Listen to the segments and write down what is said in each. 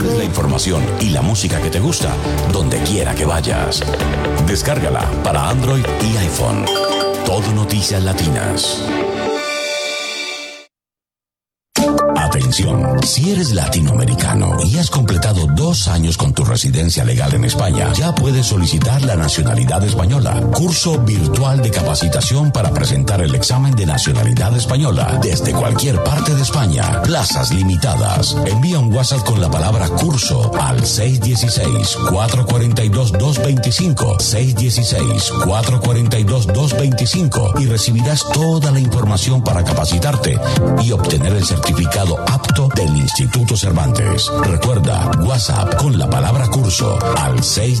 Recibes la información y la música que te gusta donde quiera que vayas. Descárgala para Android y iPhone. Todo Noticias Latinas. Atención, si eres latinoamericano y has completado 2 años con tu residencia legal en España, ya puedes solicitar la nacionalidad española. Curso virtual de capacitación para presentar el examen de nacionalidad española desde cualquier parte de España. Plazas limitadas. Envía un WhatsApp con la palabra curso al 616-442-225, 616-442-225 y recibirás toda la información para capacitarte y obtener el certificado apto del Instituto Cervantes. Recuerda, WhatsApp con la palabra curso al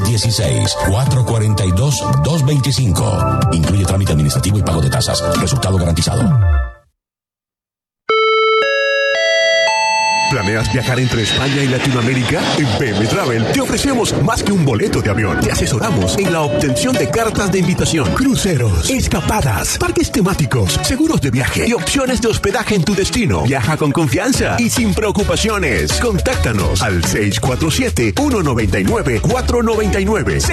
616-442-225. Incluye trámite administrativo y pago de tasas. Resultado garantizado. ¿Planeas viajar entre España y Latinoamérica? En PM Travel te ofrecemos más que un boleto de avión. Te asesoramos en la obtención de cartas de invitación, cruceros, escapadas, parques temáticos, seguros de viaje y opciones de hospedaje en tu destino. Viaja con confianza y sin preocupaciones. Contáctanos al 647-199-499.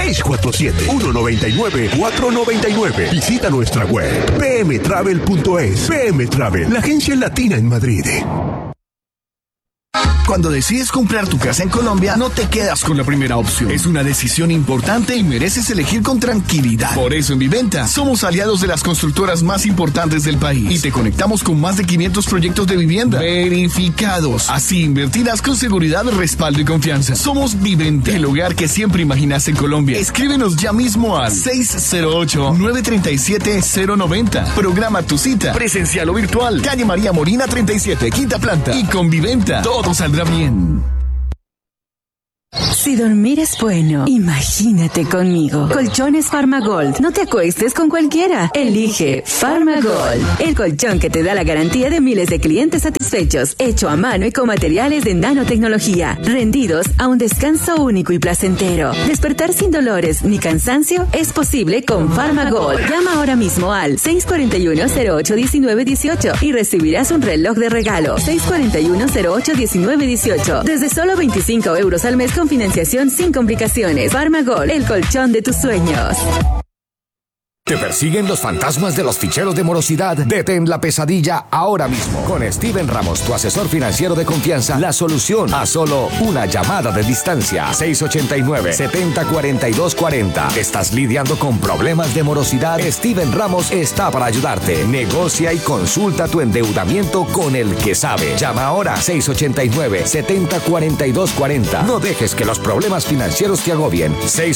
647-199-499. Visita nuestra web pmtravel.es. PM Travel, la agencia latina en Madrid. Cuando decides comprar tu casa en Colombia, no te quedas con la primera opción. Es una decisión importante y mereces elegir con tranquilidad. Por eso en Viventa somos aliados de las constructoras más importantes del país y te conectamos con más de 500 proyectos de vivienda verificados. Así invertirás con seguridad, respaldo y confianza. Somos Viventa, el hogar que siempre imaginas en Colombia. Escríbenos ya mismo a 608-937-090. Programa tu cita, presencial o virtual. Calle María Molina 37, quinta planta. Y con Viventa, todo saldrá bien. Si dormir es bueno, imagínate conmigo. Colchones Farmagold. No te acuestes con cualquiera. Elige Farmagold, el colchón que te da la garantía de miles de clientes satisfechos, hecho a mano y con materiales de nanotecnología, rendidos a un descanso único y placentero. Despertar sin dolores ni cansancio es posible con Farmagold. Llama ahora mismo al 641-08-1918 y recibirás un reloj de regalo. 641-08-1918. Desde solo 25 euros al mes con financiación sin complicaciones. Farmagold, el colchón de tus sueños. ¿Te persiguen los fantasmas de los ficheros de morosidad? Detén la pesadilla ahora mismo. Con Steven Ramos, tu asesor financiero de confianza, la solución a solo una llamada de distancia. 689-704240. ¿Estás lidiando con problemas de morosidad? Steven Ramos está para ayudarte. Negocia y consulta tu endeudamiento con el que sabe. Llama ahora 689-704240. No dejes que los problemas financieros te agobien.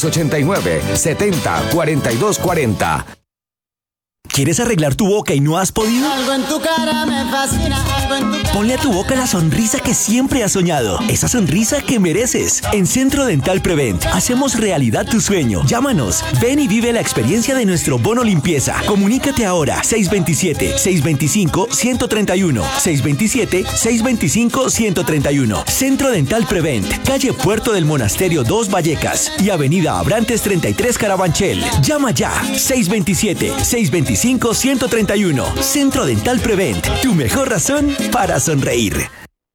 689-704240. ¿Quieres arreglar tu boca y no has podido? Algo en tu cara me fascina, algo en tu cara. Ponle a tu boca la sonrisa que siempre has soñado. Esa sonrisa que mereces. En Centro Dental Prevent hacemos realidad tu sueño. Llámanos. Ven y vive la experiencia de nuestro bono limpieza. Comunícate ahora. 627-625-131. 627-625-131. Centro Dental Prevent. Calle Puerto del Monasterio 2 Vallecas y Avenida Abrantes 33 Carabanchel. Llama ya. 627-625-131. Centro Dental Prevent, tu mejor razón para sonreír.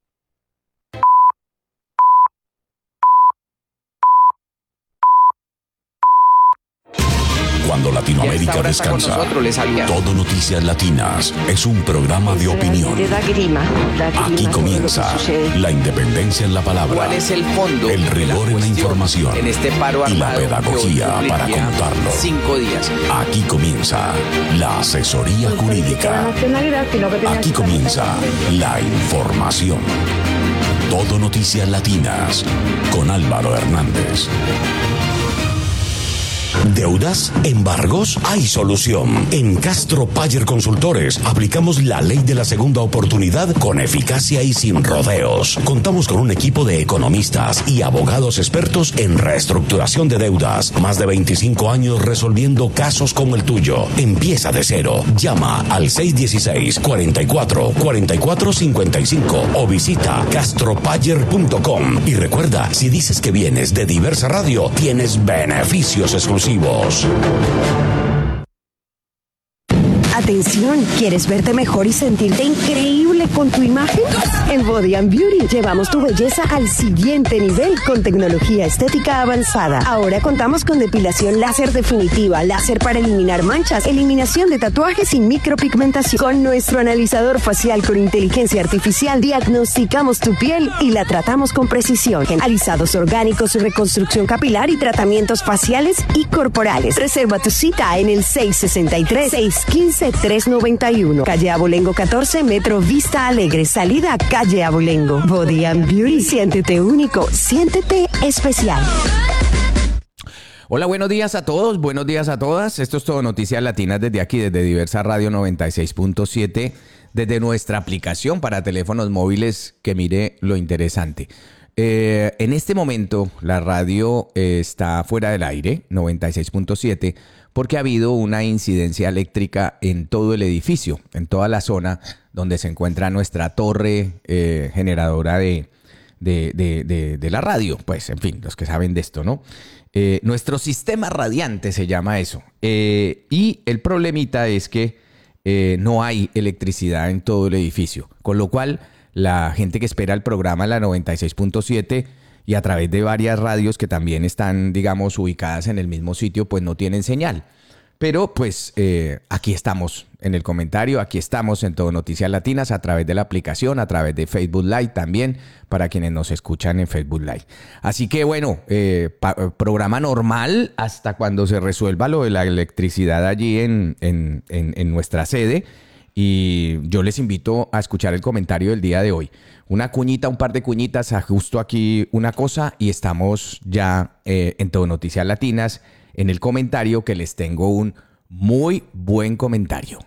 Cuando Latinoamérica descansa, Todo Noticias Latinas es un programa de opinión. Aquí comienza la independencia en la palabra, ¿cuál es el fondo? el rigor en la información en este paro y la armado pedagogía para contarlo. 5 días. Aquí comienza la asesoría jurídica. Aquí comienza la información. Todo Noticias Latinas con Álvaro Hernández. ¿Deudas? ¿Embargos? Hay solución. En Castro Payer Consultores aplicamos la ley de la segunda oportunidad con eficacia y sin rodeos. Contamos con un equipo de economistas y abogados expertos en reestructuración de deudas. Más de 25 años resolviendo casos como el tuyo. Empieza de cero. Llama al 616-44-4455 o visita castropayer.com. Y recuerda, si dices que vienes de Diversa Radio, tienes beneficios exclusivos. Atención, ¿quieres verte mejor y sentirte increíble con tu imagen? En Body and Beauty llevamos tu belleza al siguiente nivel con tecnología estética avanzada. Ahora contamos con depilación láser definitiva, láser para eliminar manchas, eliminación de tatuajes y micropigmentación. Con nuestro analizador facial con inteligencia artificial diagnosticamos tu piel y la tratamos con precisión. Alisados orgánicos, reconstrucción capilar y tratamientos faciales y corporales. Reserva tu cita en el 663-615-391. Calle Abolengo 14, Metro Vista Alegre, salida a Calle Abolengo. Body and Beauty, siéntete único, siéntete especial. Hola, buenos días a todos, buenos días a todas. Esto es Todo Noticias Latinas desde aquí, desde Diversa Radio 96.7, desde nuestra aplicación para teléfonos móviles, que mire lo interesante. En este momento la radio está fuera del aire, 96.7, porque ha habido una incidencia eléctrica en todo el edificio, en toda la zona donde se encuentra nuestra torre generadora de la radio. Pues, en fin, los que saben de esto, ¿no? Nuestro sistema radiante se llama eso. Y el problemita es que no hay electricidad en todo el edificio, con lo cual la gente que espera el programa, la 96.7, y a través de varias radios que también están, digamos, ubicadas en el mismo sitio, pues no tienen señal. Pero pues aquí estamos en el comentario, aquí estamos en Todo Noticias Latinas a través de la aplicación, a través de Facebook Live también, para quienes nos escuchan en Facebook Live. Así que bueno, programa normal hasta cuando se resuelva lo de la electricidad allí en nuestra sede. Y yo les invito a escuchar el comentario del día de hoy. Una cuñita, un par de cuñitas, ajusto aquí una cosa y estamos ya en Todo Noticias Latinas en el comentario, que les tengo un muy buen comentario.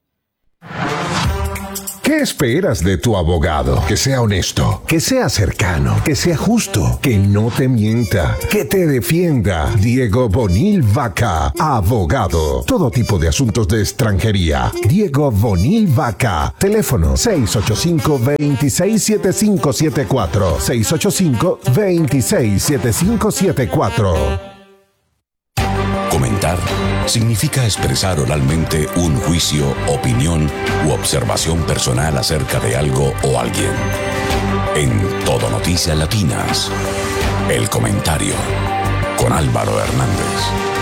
¿Qué esperas de tu abogado? Que sea honesto, que sea cercano, que sea justo, que no te mienta, que te defienda. Diego Bonil Vaca, abogado. Todo tipo de asuntos de extranjería. Diego Bonil Vaca. Teléfono 685-267574. 685-267574. Comentar significa expresar oralmente un juicio, opinión u observación personal acerca de algo o alguien. En Todo Noticias Latinas, el comentario con Álvaro Hernández.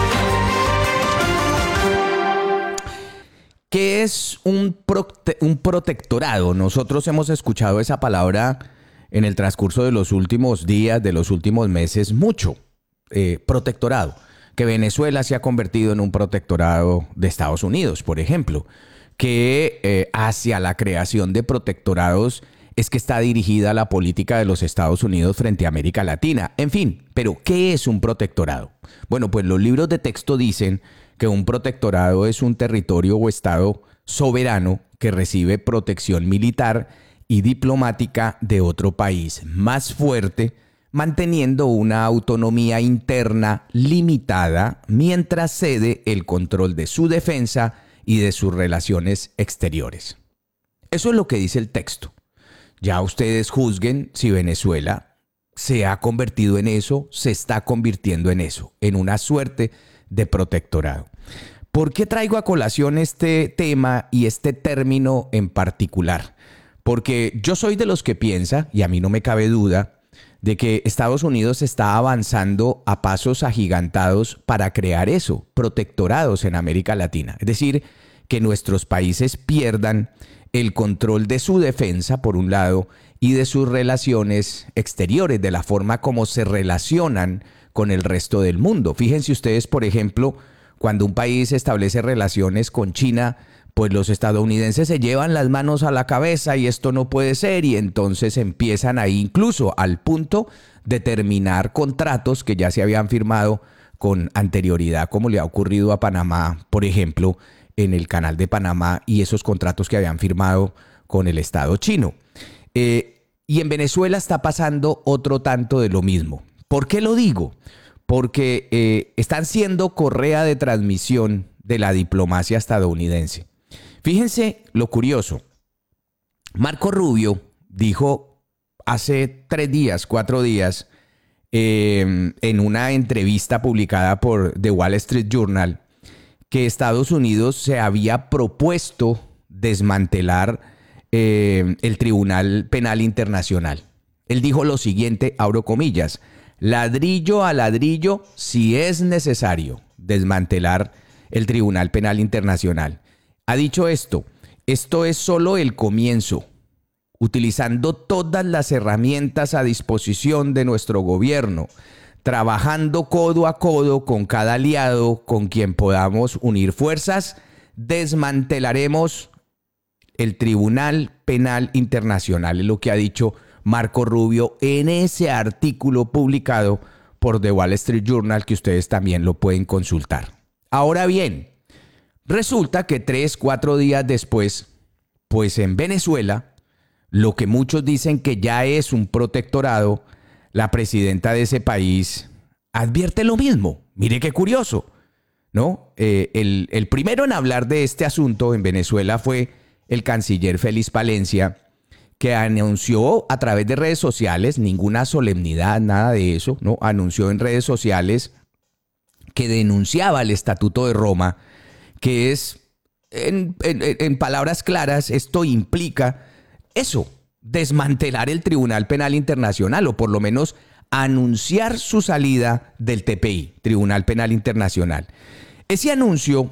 ¿Qué es un protectorado? Nosotros hemos escuchado esa palabra en el transcurso de los últimos días, de los últimos meses, mucho. Protectorado. Que Venezuela se ha convertido en un protectorado de Estados Unidos, por ejemplo, que hacia la creación de protectorados es que está dirigida la política de los Estados Unidos frente a América Latina. En fin, pero ¿qué es un protectorado? Bueno, pues los libros de texto dicen que un protectorado es un territorio o estado soberano que recibe protección militar y diplomática de otro país más fuerte, manteniendo una autonomía interna limitada mientras cede el control de su defensa y de sus relaciones exteriores. Eso es lo que dice el texto. Ya ustedes juzguen si Venezuela se ha convertido en eso, se está convirtiendo en eso, en una suerte de protectorado. ¿Por qué traigo a colación este tema y este término en particular? Porque yo soy de los que piensa, y a mí no me cabe duda, de que Estados Unidos está avanzando a pasos agigantados para crear eso, protectorados en América Latina. Es decir, que nuestros países pierdan el control de su defensa, por un lado, y de sus relaciones exteriores, de la forma como se relacionan con el resto del mundo. Fíjense ustedes, por ejemplo, cuando un país establece relaciones con China, pues los estadounidenses se llevan las manos a la cabeza y esto no puede ser, y entonces empiezan ahí incluso al punto de terminar contratos que ya se habían firmado con anterioridad, como le ha ocurrido a Panamá, por ejemplo, en el Canal de Panamá, y esos contratos que habían firmado con el Estado chino. Y en Venezuela está pasando otro tanto de lo mismo. ¿Por qué lo digo? Porque están siendo correa de transmisión de la diplomacia estadounidense. Fíjense lo curioso. Marco Rubio dijo hace 4 días, en una entrevista publicada por The Wall Street Journal, que Estados Unidos se había propuesto desmantelar el Tribunal Penal Internacional. Él dijo lo siguiente, abro comillas, ladrillo a ladrillo, si es necesario, desmantelar el Tribunal Penal Internacional. Ha dicho esto es solo el comienzo. Utilizando todas las herramientas a disposición de nuestro gobierno, trabajando codo a codo con cada aliado con quien podamos unir fuerzas, desmantelaremos el Tribunal Penal Internacional, es lo que ha dicho Marco Rubio en ese artículo publicado por The Wall Street Journal, que ustedes también lo pueden consultar. Ahora bien, resulta que 3-4 días después, pues en Venezuela, lo que muchos dicen que ya es un protectorado, la presidenta de ese país advierte lo mismo. Mire qué curioso, ¿no? El primero en hablar de este asunto en Venezuela fue el canciller Félix Palencia, que anunció a través de redes sociales, ninguna solemnidad, nada de eso, ¿no? Anunció en redes sociales que denunciaba el Estatuto de Roma, que es, en palabras claras, esto implica eso, desmantelar el Tribunal Penal Internacional, o por lo menos anunciar su salida del TPI, Tribunal Penal Internacional. Ese anuncio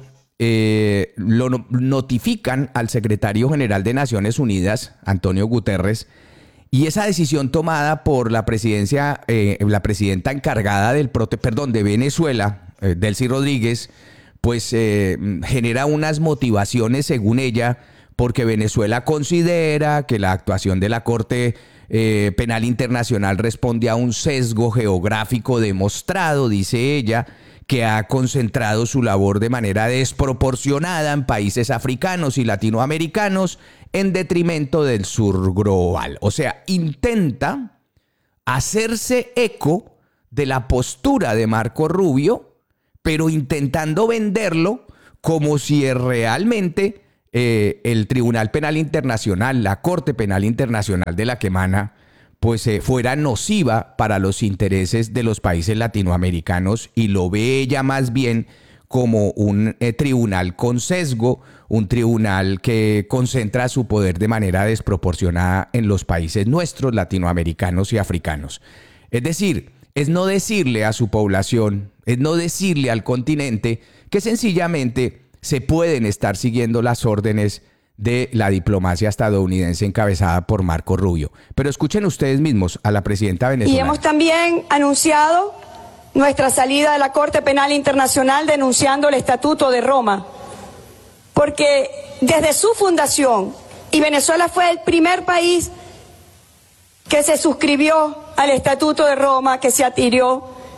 lo notifican al secretario general de Naciones Unidas, Antonio Guterres, y esa decisión tomada por la presidenta encargada de Venezuela, Delcy Rodríguez, pues genera unas motivaciones, según ella, porque Venezuela considera que la actuación de la Corte Penal Internacional responde a un sesgo geográfico demostrado, dice ella, que ha concentrado su labor de manera desproporcionada en países africanos y latinoamericanos en detrimento del sur global. O sea, intenta hacerse eco de la postura de Marco Rubio, pero intentando venderlo como si realmente el Tribunal Penal Internacional, la Corte Penal Internacional de la que emana, pues fuera nociva para los intereses de los países latinoamericanos, y lo ve ella más bien como un tribunal con sesgo, un tribunal que concentra su poder de manera desproporcionada en los países nuestros, latinoamericanos y africanos. Es decir, es no decirle a su población, es no decirle al continente que sencillamente se pueden estar siguiendo las órdenes de la diplomacia estadounidense encabezada por Marco Rubio. Pero escuchen ustedes mismos a la presidenta venezolana. Y hemos también anunciado nuestra salida de la Corte Penal Internacional denunciando el Estatuto de Roma, porque desde su fundación, y Venezuela fue el primer país que se suscribió al Estatuto de Roma, que se adhirió,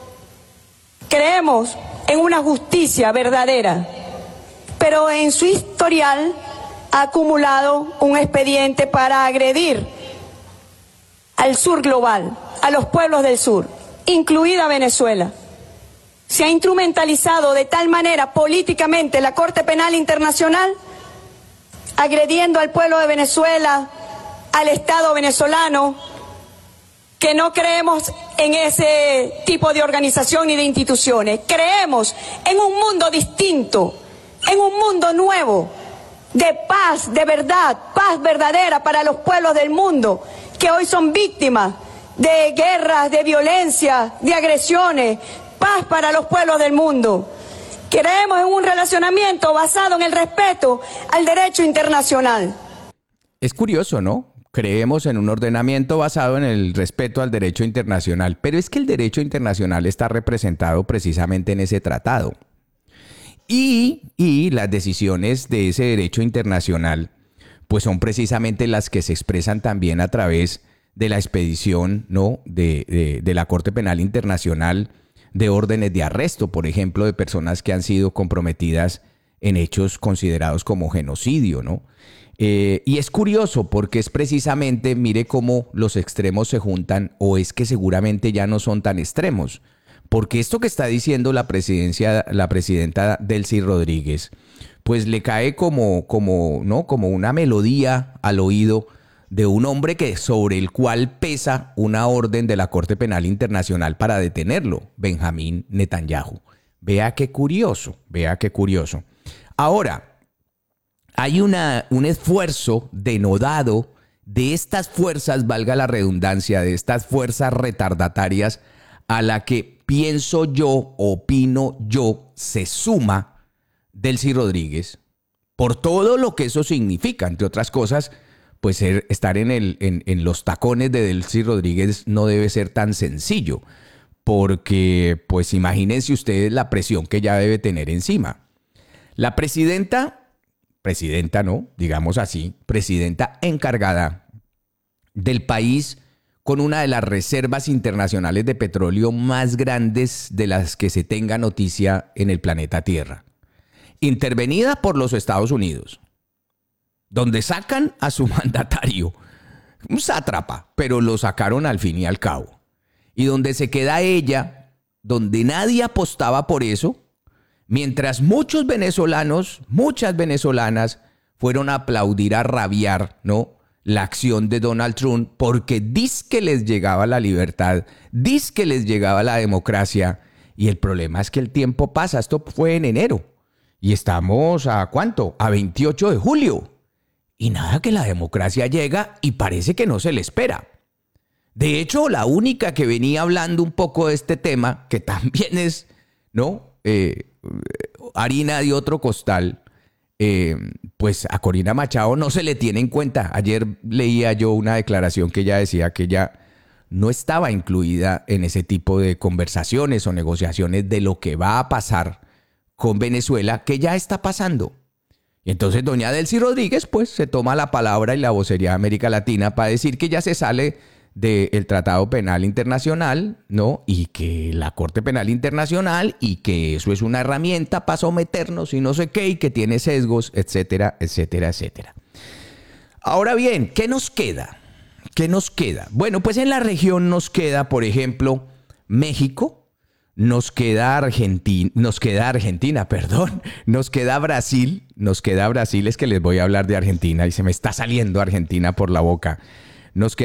creemos en una justicia verdadera, pero en su historial ha acumulado un expediente para agredir al sur global, a los pueblos del sur, incluida Venezuela. Se ha instrumentalizado de tal manera políticamente la Corte Penal Internacional, agrediendo al pueblo de Venezuela, al Estado venezolano, que no creemos en ese tipo de organización ni de instituciones. Creemos en un mundo distinto, en un mundo nuevo, de paz, de verdad, paz verdadera para los pueblos del mundo, que hoy son víctimas de guerras, de violencia, de agresiones. Paz para los pueblos del mundo. Creemos en un relacionamiento basado en el respeto al derecho internacional. Es curioso, ¿no? Creemos en un ordenamiento basado en el respeto al derecho internacional, pero es que el derecho internacional está representado precisamente en ese tratado. Y las decisiones de ese derecho internacional pues son precisamente las que se expresan también a través de la expedición, ¿no?, de la Corte Penal Internacional, de órdenes de arresto, por ejemplo, de personas que han sido comprometidas en hechos considerados como genocidio, ¿no? Y es curioso porque es precisamente, mire cómo los extremos se juntan, o es que seguramente ya no son tan extremos. Porque esto que está diciendo la presidenta Delcy Rodríguez, pues le cae como una melodía al oído de un hombre sobre el cual pesa una orden de la Corte Penal Internacional para detenerlo, Benjamín Netanyahu. Vea qué curioso, vea qué curioso. Ahora, hay un esfuerzo denodado de estas fuerzas, valga la redundancia, de estas fuerzas retardatarias a la que pienso yo, opino yo, se suma Delcy Rodríguez, por todo lo que eso significa, entre otras cosas, pues estar en los tacones de Delcy Rodríguez no debe ser tan sencillo, porque pues imagínense ustedes la presión que ella debe tener encima. La presidenta no, digamos así, presidenta encargada del país con una de las reservas internacionales de petróleo más grandes de las que se tenga noticia en el planeta Tierra. Intervenida por los Estados Unidos, donde sacan a su mandatario, un sátrapa, pero lo sacaron al fin y al cabo. Y donde se queda ella, donde nadie apostaba por eso, mientras muchos venezolanos, muchas venezolanas fueron a aplaudir, a rabiar, ¿no?, la acción de Donald Trump, porque dizque les llegaba la libertad, dizque les llegaba la democracia. Y el problema es que el tiempo pasa. Esto fue en enero. Y estamos ¿a cuánto? A 28 de julio. Y nada, que la democracia llega y parece que no se le espera. De hecho, la única que venía hablando un poco de este tema, que también es, ¿no?, harina de otro costal, pues a Corina Machado no se le tiene en cuenta. Ayer leía yo una declaración que ella decía que ella no estaba incluida en ese tipo de conversaciones o negociaciones de lo que va a pasar con Venezuela, que ya está pasando. Y entonces doña Delcy Rodríguez pues se toma la palabra y la vocería de América Latina para decir que ya se sale del Tratado Penal Internacional, ¿no? Y que la Corte Penal Internacional, y que eso es una herramienta para someternos y no sé qué, y que tiene sesgos, etcétera, etcétera, etcétera. Ahora bien, ¿qué nos queda? ¿Qué nos queda? Bueno, pues en la región nos queda, por ejemplo, México, nos queda Argentina, nos queda Brasil, es que les voy a hablar de Argentina y se me está saliendo Argentina por la boca. Nos queda